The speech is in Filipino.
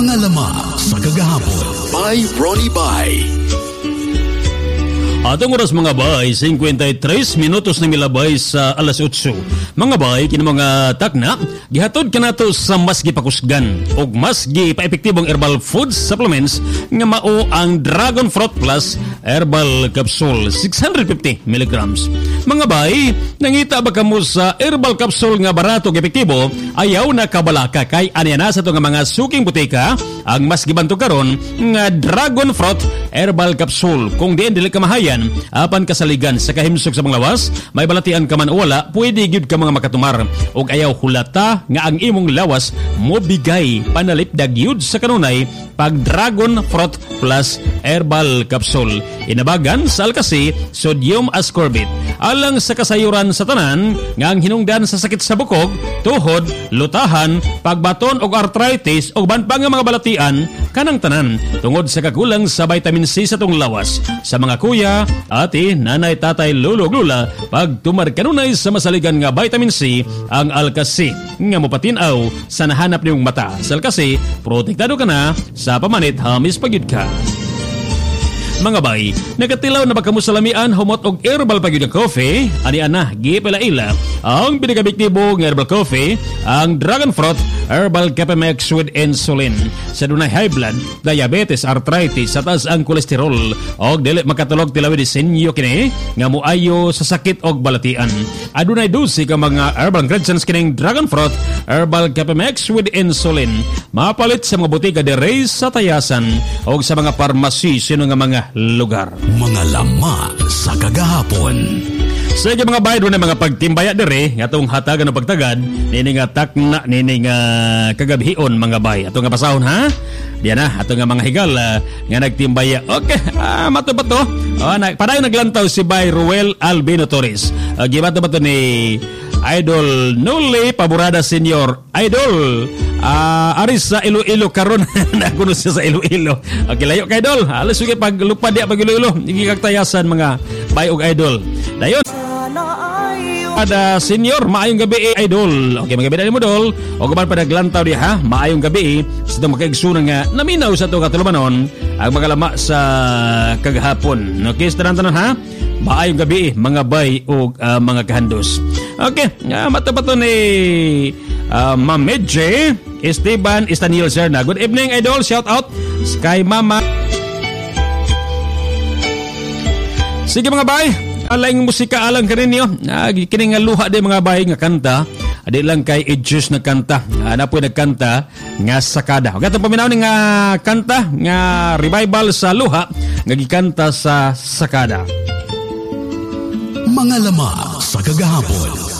Mga lama sa kagahapon by Ronnie Bay. Atong oras mga bay, 53 minutos na milabay sa alas 8. Mga bay, kini mga takna, gihatod ka nato sa mas gipakusgan o mas gipaepektibong herbal food supplements nga mao ang Dragon Fruit Plus Herbal Capsule 650 mg. Mga bay, nangita ba kamo sa herbal capsule nga barato ug epektibo, ayaw na kabalaka kay aniya na sa to nga mga suking butika ang mas gibanto karon nga Dragon Fruit Herbal Capsule. Kung diin dili ka mahayan apan kasaligan sa kahimsog sa mga lawas, may balatian ka man o wala, pwede gyud ka mga makatumar og ayaw hulata nga ang imong lawas mo bigay panalipdag gyud sa kanunay pag Dragon Fruit Plus Herbal Capsule. Inabagan sa alkasi sodium ascorbate alang sa kasayuran sa tanan nga ang hinungdan sa sakit sa bukog, tuhod, lutahan, pagbaton og arthritis og ban pa nga mga balatian kanang tanan tungod sa kakulang sa vitamin C sa tong lawas. Sa mga kuya, ate, nanay, tatay, lolo, lula, pag tumar kanunay sa masaligan nga vitamin C ang alkasi nga mopatinaw sa nahanap niyong mata. Sa alkasi, protektado ka na sa pamanit hamis pagyud ka. Mga bay, nagatilaw na baka mo sa lamian, humot og herbal pagyud nga coffee, ani ana gipalaila ang pinakabiktibo nga herbal coffee, ang Dragon Fruit Herbal Capemex with insulin. Sa dunay high blood, diabetes, arthritis, sa taas ang kolesterol og dili makatulog tilawi disenyo kini nga moayo sa sakit og balatian. Adunay 12 ka mga herbal ingredients kining Dragon Fruit Herbal Capemex with insulin. Mapalit sa mga butika dire sa tayasan og sa mga parmasi sino nga mga lugar. Mga lama sa kagahapon. Sa mga bayad na mga pagtimbaya dire nga itong hatagan ng pagtagad nini nga takna nini nga kagabhion mga bay. Ato nga pasahon ha? Diyan na, ato nga mga higala nga nagtimbaya. Okay, mato-bato. Padayon naglantaw si Bay Ruel Albino Torres. Gibato-bato ni Idol Nuli Paborada Senior. Idol aris sa Iloilo karon nakuno siya sa Iloilo. Okay, layo kay Idol. Alas sige pag lupad dia pag Iloilo. Igikagtayasan mga bay og Idol. Dayon pada senior, maayong gabi Idol. Okay, magabi na mo Dol. O kaman pa naglantaw di ha, maayong gabi. Sa itong makaigsunan nga naminaw sa itong katulumanon ang mga lama sa kagahapon. Okay, sa tanan ha, maayong gabi mga bay o mga kahandos. Okay, matapato ni Ma'am Medje Esteban Estaniel Serna. Good evening Idol, shout out kay Mama. Sige mga bay, alang musika alang kanin nyo. Kining nga luha di mga bay nga kanta. Adi lang kay Edges na kanta. Na po nagkanta nga Sakada. Gatong paminaw ni nga kanta nga revival sa luha nga gikanta sa Sakada. Mga lama sa kagahapon.